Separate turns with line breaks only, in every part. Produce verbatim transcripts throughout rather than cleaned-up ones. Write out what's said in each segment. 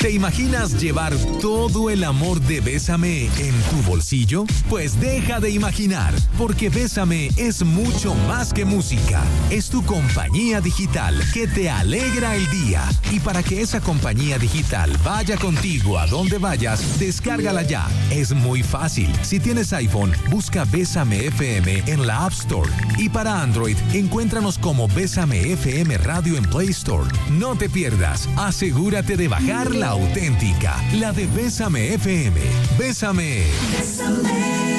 ¿Te imaginas llevar todo el amor de Bésame en tu bolsillo? Pues deja de imaginar, porque Bésame es mucho más que música. Es tu compañía digital que te alegra el día. Y para que esa compañía digital vaya contigo a donde vayas, descárgala ya. Es muy fácil. Si tienes iPhone, busca Bésame F M en la App Store. Y para Android, encuéntranos como Bésame F M Radio en Play Store. No te pierdas. Asegúrate de bajar la auténtica, la de Bésame F M. Bésame. Bésame.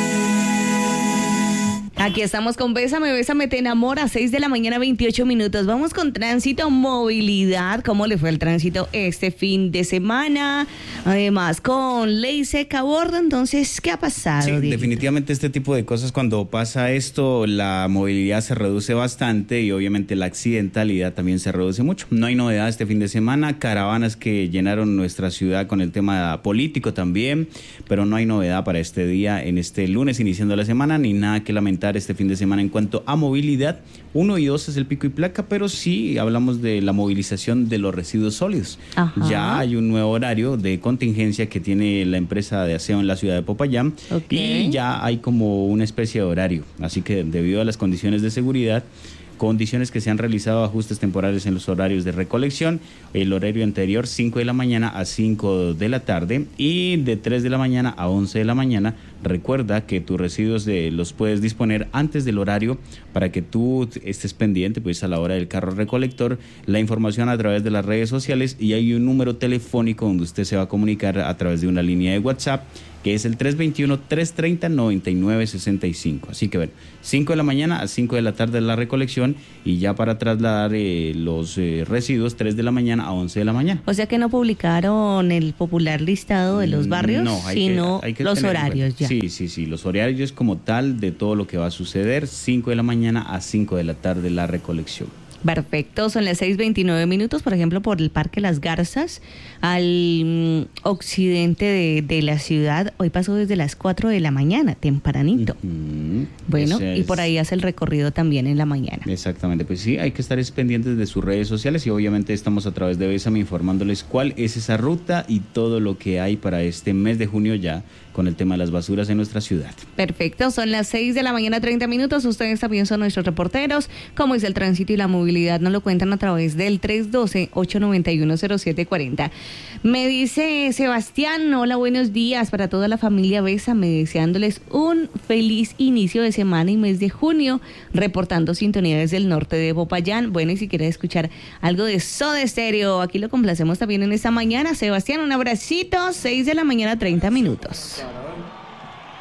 Aquí estamos con Bésame, Bésame, te enamora, seis de la mañana, veintiocho minutos. Vamos con tránsito, movilidad. ¿Cómo le fue el tránsito este fin de semana? Además, con ley seca a bordo, entonces, ¿qué ha pasado?
Sí,
Dieguito?
definitivamente este tipo de cosas, cuando pasa esto, la movilidad se reduce bastante y obviamente la accidentalidad también se reduce mucho. No hay novedad este fin de semana, caravanas que llenaron nuestra ciudad con el tema político también, pero no hay novedad para este día, en este lunes iniciando la semana, ni nada que lamentar este fin de semana en cuanto a movilidad. Uno y dos es el pico y placa, pero sí hablamos de la movilización de los residuos sólidos. Ajá. Ya hay un nuevo horario de contingencia que tiene la empresa de aseo en la ciudad de Popayán. Okay. Y ya hay como una especie de horario, así que debido a las condiciones de seguridad, condiciones que se han realizado ajustes temporales en los horarios de recolección, el horario anterior cinco de la mañana a cinco de la tarde y de tres de la mañana a once de la mañana. Recuerda que tus residuos de, los puedes disponer antes del horario para que tú estés pendiente pues a la hora del carro recolector, la información a través de las redes sociales, y hay un número telefónico donde usted se va a comunicar a través de una línea de WhatsApp que es el tres veintiuno, trescientos treinta, noventa y nueve sesenta y cinco. Así que bueno, cinco de la mañana a cinco de la tarde la recolección, y ya para trasladar eh, los eh, residuos tres de la mañana a once de la mañana.
O sea que no publicaron el popular listado de los barrios,
no, hay sino
que, hay que los horarios ya.
Sí, sí, sí, los horarios como tal de todo lo que va a suceder, cinco de la mañana a cinco de la tarde la recolección.
Perfecto, son las seis veintinueve minutos, por ejemplo, por el Parque Las Garzas, al mm, occidente de, de la ciudad. Hoy pasó desde las cuatro de la mañana, tempranito. Uh-huh. Bueno, es... y por ahí hace el recorrido también en la mañana.
Exactamente, pues sí, hay que estar pendientes de sus redes sociales, y obviamente estamos a través de Bésame informándoles cuál es esa ruta y todo lo que hay para este mes de junio ya con el tema de las basuras en nuestra ciudad.
Perfecto, son las seis de la mañana, treinta minutos. Ustedes también son nuestros reporteros. ¿Cómo es el tránsito y la movilidad? Nos lo cuentan a través del tres uno dos, ocho nueve uno, cero siete cuatro cero. Me dice Sebastián, hola, buenos días para toda la familia Bésame, deseándoles un feliz inicio de semana y mes de junio, reportando sintonía desde el norte de Popayán. Bueno, y si quieres escuchar algo de Soda Stereo, aquí lo complacemos también en esta mañana. Sebastián, un abracito, seis de la mañana, treinta minutos.